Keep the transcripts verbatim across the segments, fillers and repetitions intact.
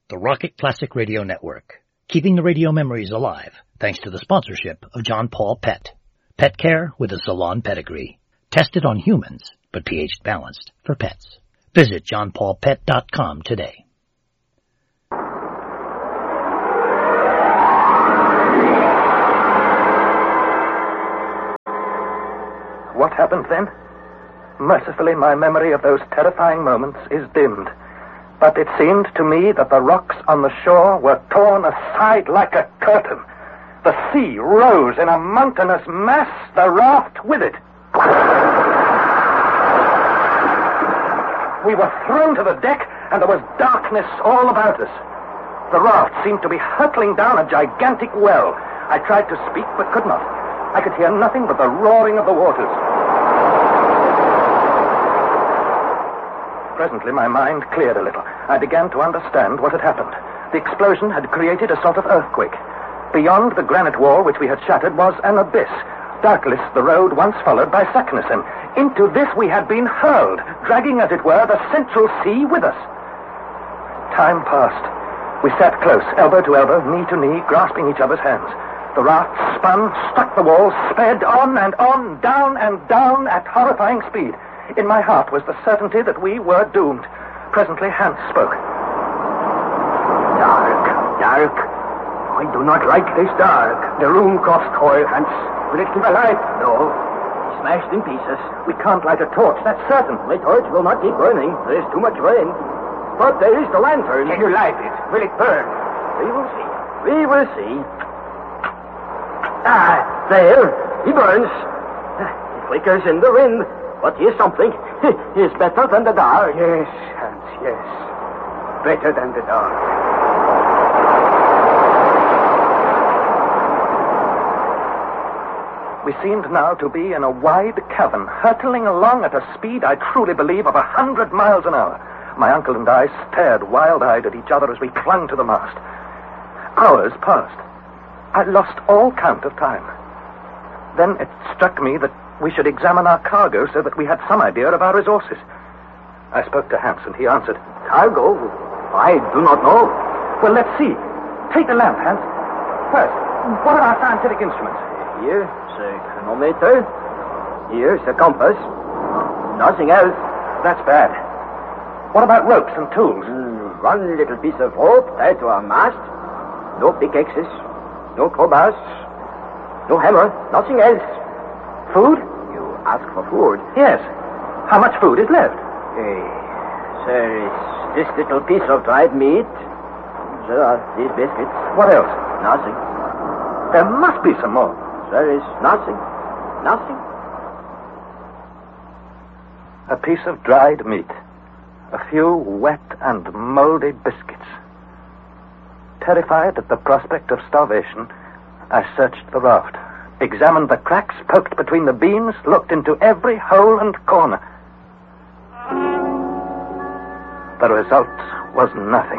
The Rocket Classic Radio Network, keeping the radio memories alive thanks to the sponsorship of John Paul Pet. Pet care with a salon pedigree. Tested on humans, but pH balanced for pets. Visit john paul pet dot com today. What happened then? Mercifully, my memory of those terrifying moments is dimmed. But it seemed to me that the rocks on the shore were torn aside like a curtain. The sea rose in a mountainous mass, the raft with it. We were thrown to the deck, and there was darkness all about us. The raft seemed to be hurtling down a gigantic well. I tried to speak, but could not. I could hear nothing but the roaring of the waters. Presently, my mind cleared a little. I began to understand what had happened. The explosion had created a sort of earthquake. Beyond the granite wall which we had shattered was an abyss, doubtless the road once followed by Saknussemm. Into this we had been hurled, dragging, as it were, the central sea with us. Time passed. We sat close, elbow to elbow, knee to knee, grasping each other's hands. The raft spun, struck the wall, sped on and on, down and down at horrifying speed. In my heart was the certainty that we were doomed. Presently, Hans spoke. Dark, dark. I do not like this dark. The room cost oil, Hans. Will it keep alight? No. Smashed in pieces. We can't light a torch, that's certain. My torch will not keep burning. There is too much rain. But there is the lantern. Can you light it? Will it burn? We will see. We will see. Ah, there. He burns. He flickers in the wind. But here's something. He's better than the dark. Yes, Hans, yes. Better than the dark. We seemed now to be in a wide cavern, hurtling along at a speed, I truly believe, of a hundred miles an hour. My uncle and I stared wild-eyed at each other as we clung to the mast. Hours passed. I lost all count of time. Then it struck me that we should examine our cargo so that we had some idea of our resources. I spoke to Hans, and he answered. Cargo? I do not know. Well, let's see. Take the lamp, Hans. First, what are our scientific instruments? Here's a chronometer. Here's a compass. Nothing else. That's bad. What about ropes and tools? Mm, one little piece of rope tied to our mast. No pickaxes. No crowbars. No hammer. Nothing else. Food? You ask for food? Yes. How much food is left? Hey, there is this little piece of dried meat. There are these biscuits. What else? Nothing. There must be some more. There is nothing. Nothing. A piece of dried meat. A few wet and moldy biscuits. Terrified at the prospect of starvation, I searched the raft. Examined the cracks poked between the beams, looked into every hole and corner. The result was nothing.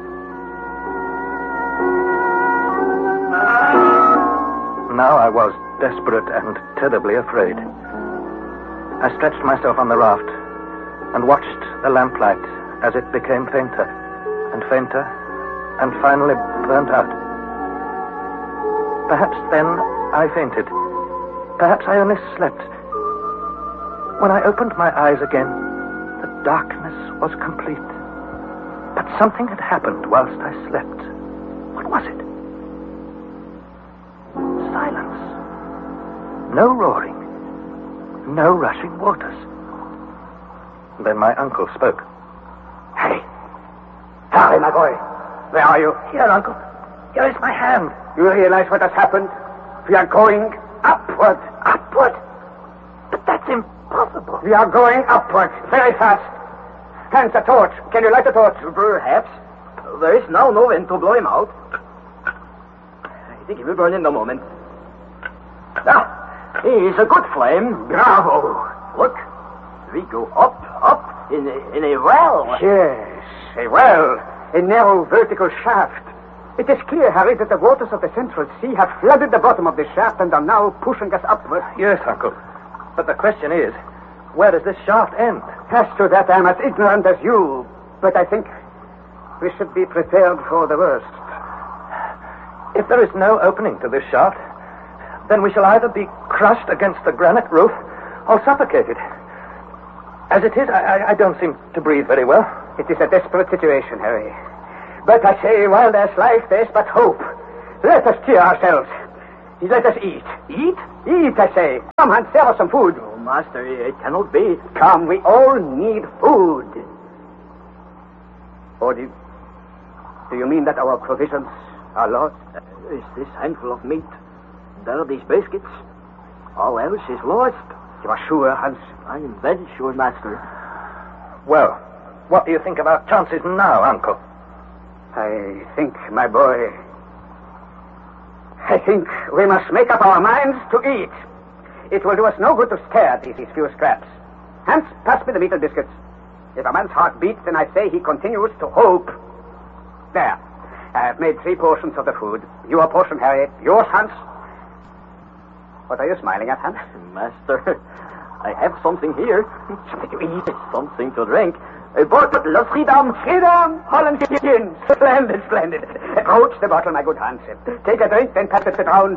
Now I was desperate and terribly afraid. I stretched myself on the raft and watched the lamplight as it became fainter and fainter and finally burnt out. Perhaps then I fainted. Perhaps I only slept. When I opened my eyes again, the darkness was complete. But something had happened whilst I slept. What was it? Silence. No roaring. No rushing waters. Then my uncle spoke. Harry. Harry, my boy. Where are you? Here, Uncle. Here is my hand. You realize what has happened? We are going upward. Upward? But that's impossible. We are going upward, very fast. Hands, a torch. Can you light a torch? Perhaps. There is now no wind to blow him out. I think he will burn in a moment. Ah, he is a good flame. Bravo. Look, we go up, up, in a, in a well. Yes, a well. A narrow vertical shaft. It is clear, Harry, that the waters of the Central Sea have flooded the bottom of the shaft and are now pushing us upward. Yes, Uncle. But the question is, where does this shaft end? As to that, I am as ignorant as you. But I think... We should be prepared for the worst. If there is no opening to this shaft, then we shall either be crushed against the granite roof or suffocated. As it is, I, I, I don't seem to breathe very well. It is a desperate situation, Harry. But I say, while there's life, there's but hope. Let us cheer ourselves. Let us eat. Eat? Eat, I say. Come, Hans, serve us some food. Oh, master, it cannot be. Come, we all need food. Or do you, do you mean that our provisions are lost? Uh, is this handful of meat, there are these biscuits, all else is lost? You are sure, Hans? I am very sure, master. Well, what do you think of our chances now, Uncle? I think, my boy, I think we must make up our minds to eat. It will do us no good to stare at these, these few scraps. Hans, pass me the meat and biscuits. If a man's heart beats, then I say he continues to hope. There. I have made three portions of the food. Your portion, Harry. Yours, Hans. What are you smiling at, Hans? Master, I have something here. Something to eat. Something to drink. A bottle of freedom. Freedom, Holland gin. Splendid, splendid. Approach the bottle, my good Hans. Take a drink, then pass it round.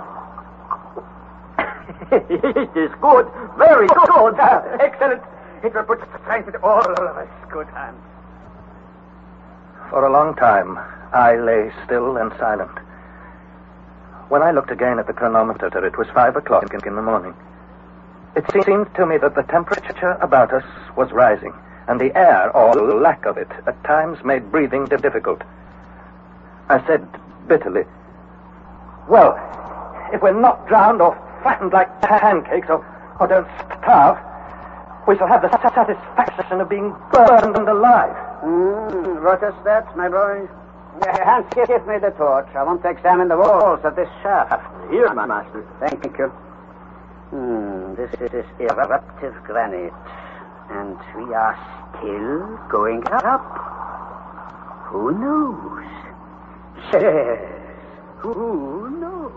It is good. Very good. Ah, excellent. It will put strength into all of us, good Hans. For a long time, I lay still and silent. When I looked again at the chronometer, it was five o'clock in the morning. It seemed to me that the temperature about us was rising, and the air, or lack of it, at times made breathing difficult. I said bitterly, well, if we're not drowned or flattened like pancakes or, or don't starve, we shall have the satisfaction of being burned alive. Mm, what is that, my boy? Uh, Hans, give me the torch. I want to examine the walls of this shaft. Here, my master. Thank you. Hmm, this is eruptive granite. And we are still going up. Who knows? Yes, who knows?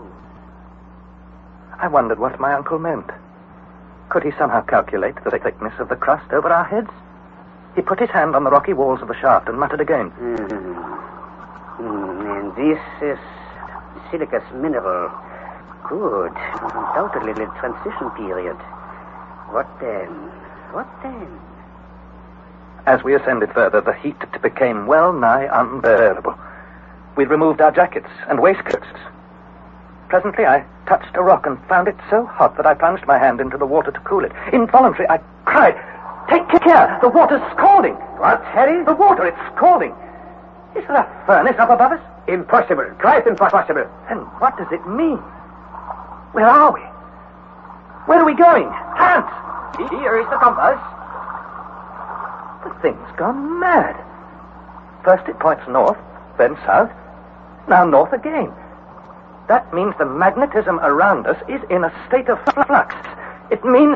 I wondered what my uncle meant. Could he somehow calculate the thickness of the crust over our heads? He put his hand on the rocky walls of the shaft and muttered again. Mm. Mm, and this is silicous mineral. Good. Undoubtedly the transition period. What then? What then? As we ascended further, the heat became well nigh unbearable. We removed our jackets and waistcoats. Presently, I touched a rock and found it so hot that I plunged my hand into the water to cool it. Involuntarily, I cried, "Take care! The water's scalding!" What, Harry? The water, it's scalding. Is there a furnace up above us? Impossible. Quite impossible. Then what does it mean? Where are we? Where are we going? Hans! Here is the compass. The thing's gone mad. First it points north, then south, now north again. That means the magnetism around us is in a state of flux. It means...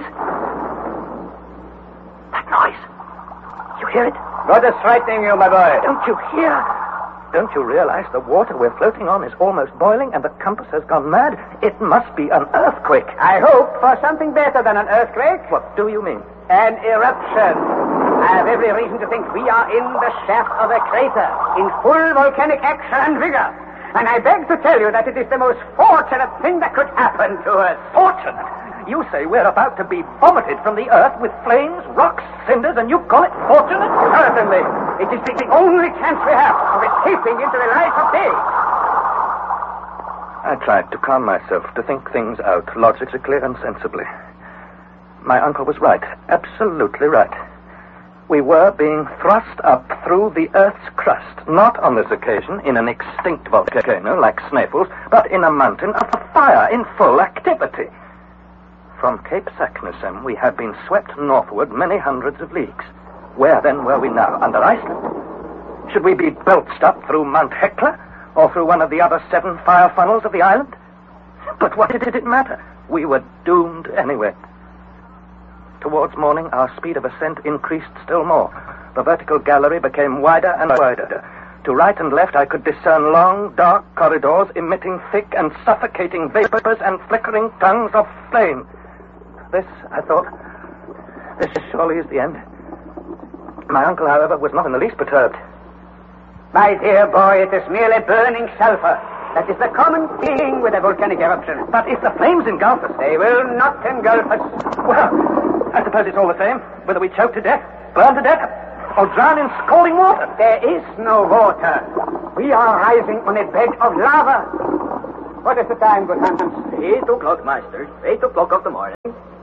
That noise. You hear it? What is frightening you, my boy? Don't you hear? Don't you realize the water we're floating on is almost boiling and the compass has gone mad? It must be an earthquake. I hope for something better than an earthquake. What do you mean? An eruption. I have every reason to think we are in the shaft of a crater, in full volcanic action and vigor. And I beg to tell you that it is the most fortunate thing that could happen to us. Fortunate? You say we're about to be vomited from the earth with flames, rocks, cinders, and you call it fortunate? Certainly. It is the only chance we have of escaping into the light of day. I tried to calm myself, to think things out logically and sensibly. My uncle was right, absolutely right. We were being thrust up through the Earth's crust, not on this occasion in an extinct volcano like Snæfell's, but in a mountain of fire in full activity. From Cape Saknussemm, we had been swept northward many hundreds of leagues. Where, then, were we now? Under Iceland? Should we be belched up through Mount Hekla, or through one of the other seven fire funnels of the island? But what did it matter? We were doomed anyway. Towards morning, our speed of ascent increased still more. The vertical gallery became wider and wider. To right and left, I could discern long, dark corridors emitting thick and suffocating vapors and flickering tongues of flame. This, I thought, this surely is the end. My uncle, however, was not in the least perturbed. My dear boy, it is merely burning sulfur. That is the common feeling with a volcanic eruption. But if the flames engulf us... They will not engulf us. Well, I suppose it's all the same, whether we choke to death, burn to death, or drown in scalding water. There is no water. We are rising on a bed of lava. What is the time, good Hans? Eight o'clock, master. Eight o'clock of the morning.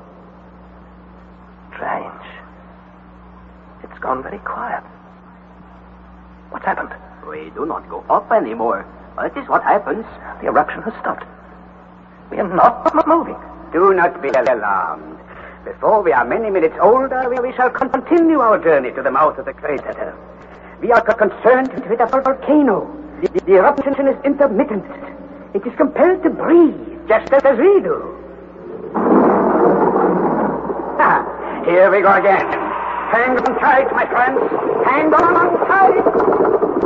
Strange. It's gone very quiet. What's happened? We do not go up anymore. That is what happens. The eruption has stopped. We are not moving. Do not be alarmed. Before we are many minutes older, we shall continue our journey to the mouth of the crater. We are concerned with a volcano. The, the eruption is intermittent. It is compelled to breathe, just as we do. Ah, here we go again. Hang on tight, my friends. Hang on tight.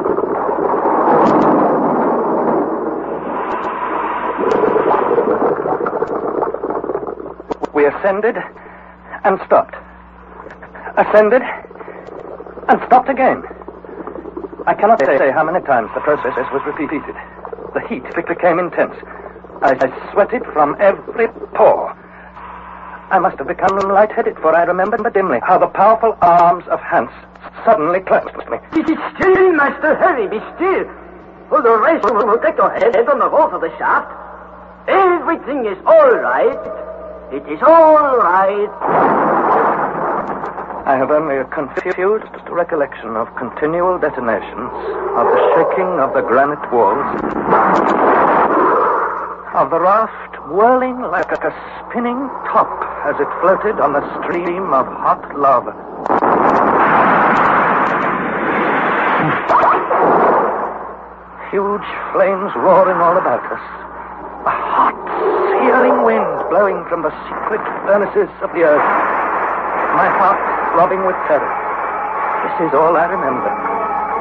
We ascended and stopped. Ascended and stopped again. I cannot say how many times the process was repeated. The heat became intense. I, I sweated from every pore. I must have become lightheaded, for I remember dimly how the powerful arms of Hans suddenly clasped me. Be still, Master. Hurry, be still. For the rest will protect your head on the walls of the shaft. Everything is all right. It is all right. I have only a confused recollection of continual detonations, of the shaking of the granite walls, of the raft whirling like a spinning top as it floated on the stream of hot lava. Huge flames roaring all about us. A hot, searing wind blowing from the secret furnaces of the earth. My heart throbbing with terror. This is all I remember.